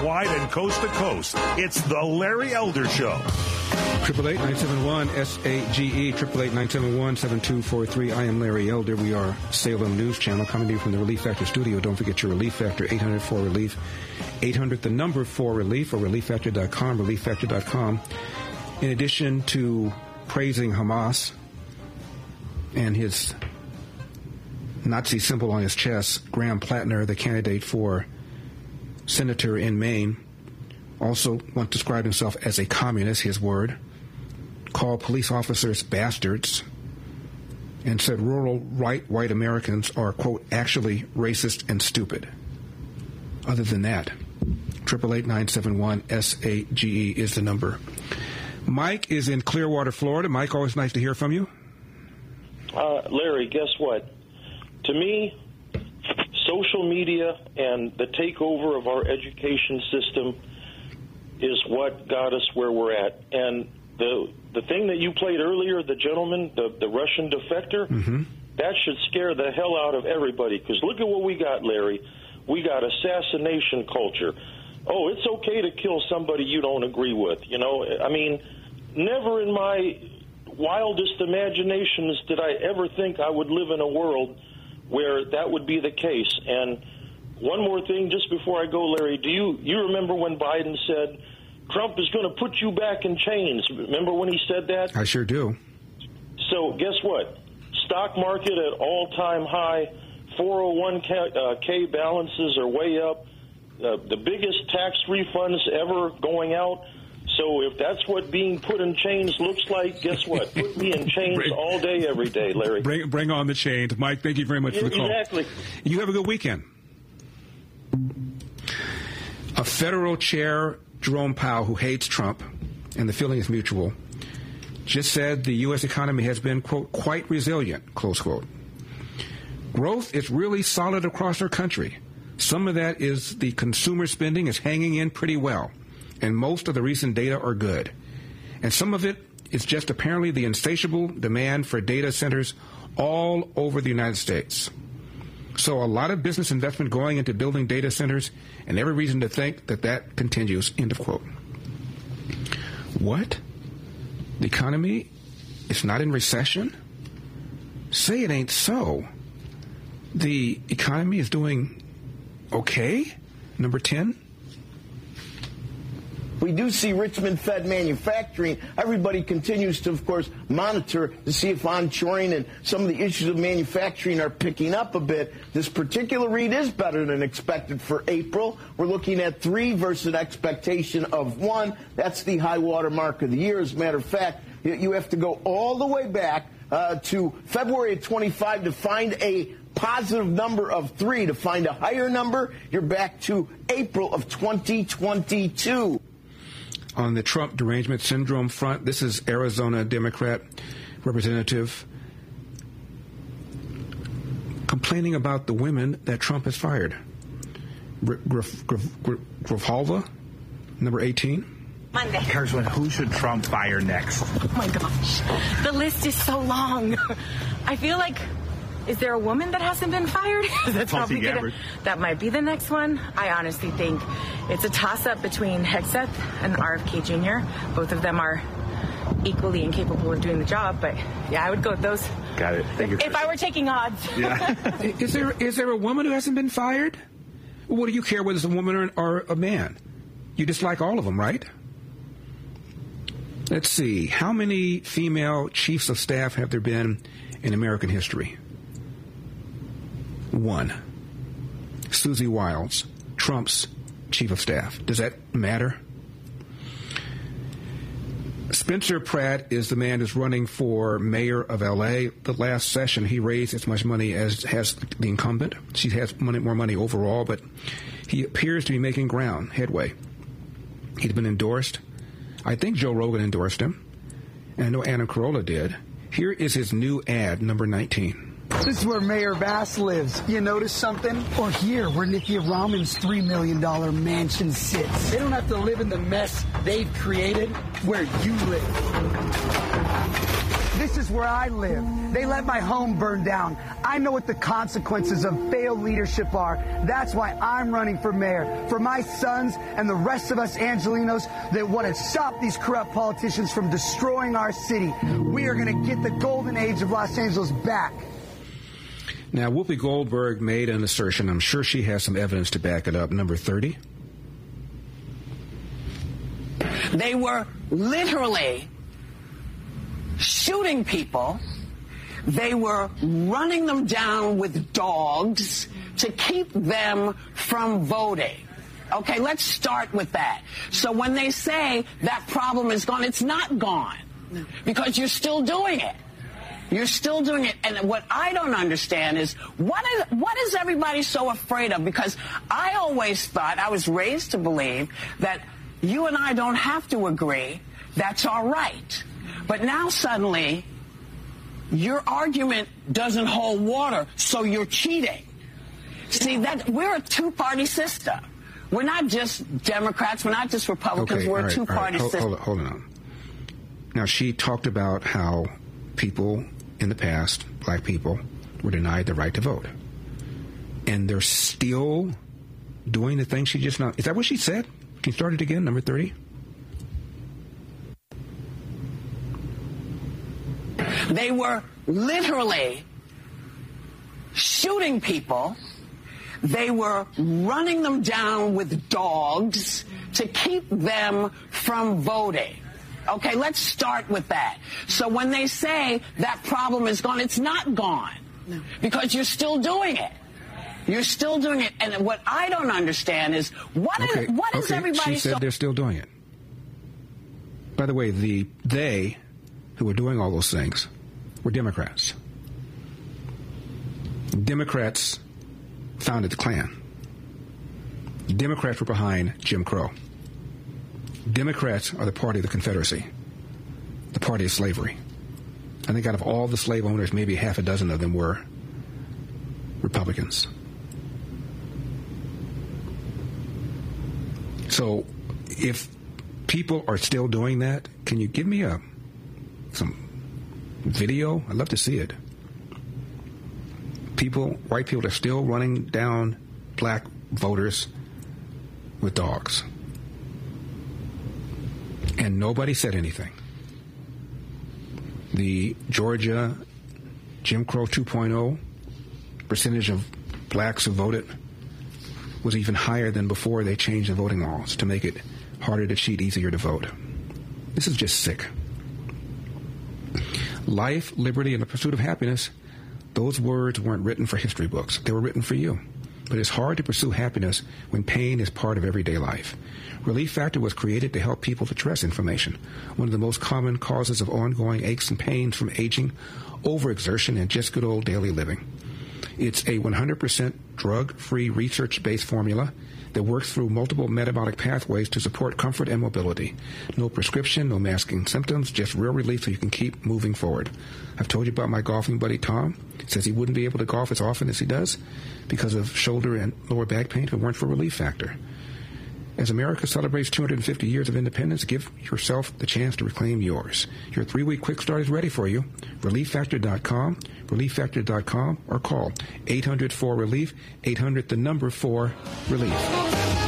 nationwide and coast to coast. It's the Larry Elder Show. 888-971-SAGE, 888-971-7243. I am Larry Elder. We are Salem News Channel coming to you from the Relief Factor studio. Don't forget your Relief Factor, 800-4RELIEF, 800-4RELIEF, or ReliefFactor.com, ReliefFactor.com. In addition to praising Hamas and his Nazi symbol on his chest, Graham Plattner, the candidate for senator in Maine, also once described himself as a communist, his word, called police officers bastards, and said rural white Americans are, quote, actually racist and stupid. Other than that, 888-971-SAGE is the number. Mike is in Clearwater, Florida. Mike, always nice to hear from you. Larry, guess what? To me, social media and the takeover of our education system is what got us where we're at. And the thing that you played earlier, the gentleman, the Russian defector, that should scare the hell out of everybody. Because look at what we got, Larry. We got assassination culture. Oh, it's okay to kill somebody you don't agree with. You know, I mean, never in my wildest imaginations did I ever think I would live in a world where that would be the case. And one more thing, just before I go, Larry, do you remember when Biden said, Trump is going to put you back in chains? Remember when he said that? I sure do. So guess what? Stock market at all-time high. 401k balances are way up. The biggest tax refunds ever going out. So if that's what being put in chains looks like, guess what? Put me in chains all day, every day, Larry. Bring on the chains. Mike, thank you very much for the call. Exactly. You have a good weekend. A federal chair, Jerome Powell, who hates Trump, and the feeling is mutual, just said the U.S. economy has been, quote, quite resilient, close quote. Growth is really solid across our country. Some of that is the consumer spending is hanging in pretty well, and most of the recent data are good. And some of it is just apparently the insatiable demand for data centers all over the United States. So a lot of business investment going into building data centers, and every reason to think that that continues, end of quote. What? The economy is not in recession? Say it ain't so. The economy is doing okay? Number 10? We do see Richmond-fed manufacturing. Everybody continues to, of course, monitor to see if onshoring and some of the issues of manufacturing are picking up a bit. This particular read is better than expected for April. We're looking at 3 versus an expectation of 1. That's the high water mark of the year. As a matter of fact, you have to go all the way back to February of 25 to find a positive number of 3. To find a higher number, you're back to April of 2022. On the Trump derangement syndrome front, this is Arizona Democrat representative complaining about the women that Trump has fired. Grijalva, number 18. Monday. Congressman, who should Trump fire next? Oh, my gosh. The list is so long. I feel like, is there a woman that hasn't been fired? That's Tulsi Gabbard. That might be the next one. I honestly think it's a toss-up between Hegseth and RFK Jr. Both of them are equally incapable of doing the job, but yeah, I would go with those. Got it. Thank you. If I were taking odds. Yeah. Is there a woman who hasn't been fired? Well, what do you care whether it's a woman or a man? You dislike all of them, right? Let's see. How many female chiefs of staff have there been in American history? 1. Susie Wiles, Trump's chief of staff. Does that matter? Spencer Pratt is the man who's running for mayor of L.A. The last session, he raised as much money as has the incumbent. She has more money overall, but he appears to be making headway. He's been endorsed. I think Joe Rogan endorsed him, and I know Anna Carolla did. Here is his new ad, number 19. This is where Mayor Bass lives. You notice something? Or here, where Nikki Raman's $3 million mansion sits. They don't have to live in the mess they've created where you live. This is where I live. They let my home burn down. I know what the consequences of failed leadership are. That's why I'm running for mayor. For my sons and the rest of us Angelinos that want to stop these corrupt politicians from destroying our city. We are going to get the golden age of Los Angeles back. Now, Whoopi Goldberg made an assertion. I'm sure she has some evidence to back it up. Number 30. They were literally shooting people. They were running them down with dogs to keep them from voting. Okay, let's start with that. So when they say that problem is gone, it's not gone because you're still doing it. You're still doing it. And what I don't understand is what is everybody so afraid of? Because I always thought, I was raised to believe that you and I don't have to agree. That's all right. But now suddenly your argument doesn't hold water, so you're cheating. See, that we're a two-party system. We're not just Democrats. We're not just Republicans. Okay, we're a two-party system. Hold on. Now, she talked about how people in the past, black people, were denied the right to vote. And they're still doing the thing she just not. Is that what she said? Can you start it again, number 30? They were literally shooting people. They were running them down with dogs to keep them from voting. Okay, let's start with that. So when they say that problem is gone, it's not gone because you're still doing it. You're still doing it. And what I don't understand is what is everybody She said they're still doing it. By the way, they who were doing all those things were Democrats. Democrats founded the Klan. Democrats were behind Jim Crow. Democrats are the party of the Confederacy, the party of slavery. I think out of all the slave owners, maybe half a dozen of them were Republicans. So if people are still doing that, can you give me some video? I'd love to see it. White people are still running down black voters with dogs. And nobody said anything. The Georgia Jim Crow 2.0 percentage of blacks who voted was even higher than before they changed the voting laws to make it harder to cheat, easier to vote. This is just sick. Life, liberty, and the pursuit of happiness, those words weren't written for history books. They were written for you. But it's hard to pursue happiness when pain is part of everyday life. Relief Factor was created to help people address inflammation, one of the most common causes of ongoing aches and pains from aging, overexertion, and just good old daily living. It's a 100% drug-free, research-based formula that works through multiple metabolic pathways to support comfort and mobility. No prescription, no masking symptoms, just real relief so you can keep moving forward. I've told you about my golfing buddy, Tom. He says he wouldn't be able to golf as often as he does because of shoulder and lower back pain if it weren't for Relief Factor. As America celebrates 250 years of independence, give yourself the chance to reclaim yours. Your 3-week quick start is ready for you. ReliefFactor.com, ReliefFactor.com, or call 800-4-RELIEF, 800-4-RELIEF.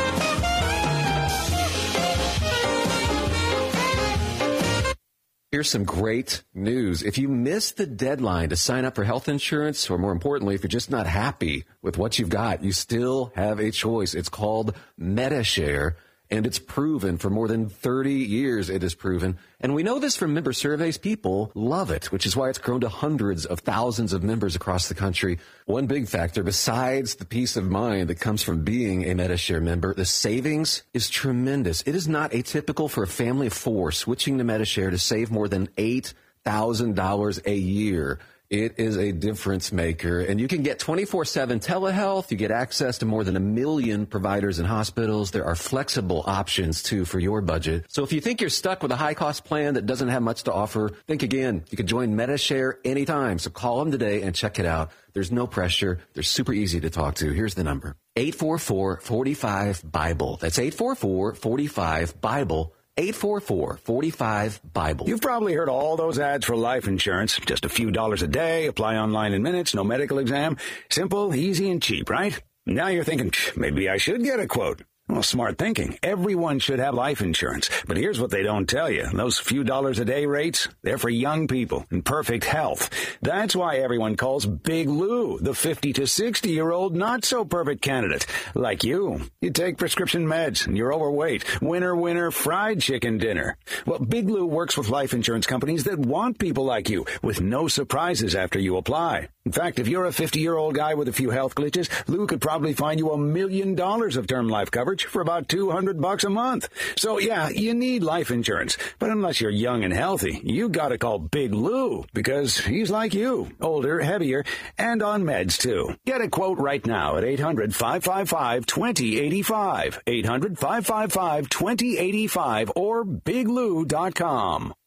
Here's some great news. If you missed the deadline to sign up for health insurance, or more importantly, if you're just not happy with what you've got, you still have a choice. It's called Medi-Share, and it's proven for more than 30 years it is proven. And we know this from member surveys. People love it, which is why it's grown to hundreds of thousands of members across the country. One big factor, besides the peace of mind that comes from being a Medi-Share member, the savings is tremendous. It is not atypical for a family of 4 switching to Medi-Share to save more than $8,000 a year. It is a difference maker, and you can get 24/7 telehealth. You get access to more than 1 million providers and hospitals. There are flexible options, too, for your budget. So if you think you're stuck with a high-cost plan that doesn't have much to offer, think again. You can join Medi-Share anytime, so call them today and check it out. There's no pressure. They're super easy to talk to. Here's the number, 844-45-BIBLE. That's 844-45-BIBLE. 844-45-BIBLE. You've probably heard all those ads for life insurance. Just a few dollars a day, apply online in minutes, no medical exam. Simple, easy, and cheap, right? Now you're thinking, maybe I should get a quote. Well, smart thinking. Everyone should have life insurance. But here's what they don't tell you. Those few dollars a day rates, they're for young people in perfect health. That's why everyone calls Big Lou the 50 to 60-year-old not-so-perfect candidate. Like you. You take prescription meds and you're overweight. Winner, fried chicken dinner. Well, Big Lou works with life insurance companies that want people like you with no surprises after you apply. In fact, if you're a 50-year-old guy with a few health glitches, Lou could probably find you $1 million of term life coverage for about $200 a month. So yeah, you need life insurance. But unless you're young and healthy, you gotta call Big Lou because he's like you, older, heavier, and on meds too. Get a quote right now at 800-555-2085, 800-555-2085 or biglou.com.